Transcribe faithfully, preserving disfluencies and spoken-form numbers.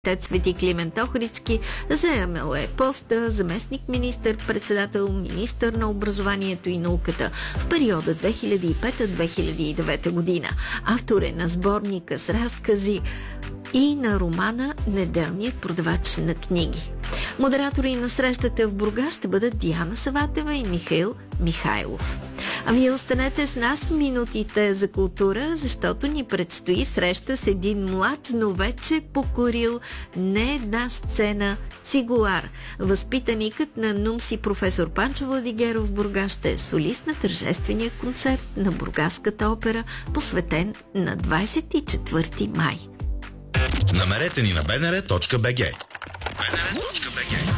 Свети Климент Охридски заемал е поста заместник министър, председател, министър на образованието и науката в периода две хиляди и пета до две хиляди и девета година. Автор е на сборника с разкази и на романа "Неделният продавач на книги". Модератори на срещата в Бургас ще бъдат Диана Саватева и Михаил Михайлов. А вие останете с нас в минутите за култура, защото ни предстои среща с един млад, но вече покорил не една сцена цигулар. Възпитаникът на НУМСИ професор Панчо Владигеров в Бургас ще е солист на тържествения концерт на Бургаската опера, посветен на двадесет и четвърти май. Намерете ни на бнр точка бг. бнр точка бг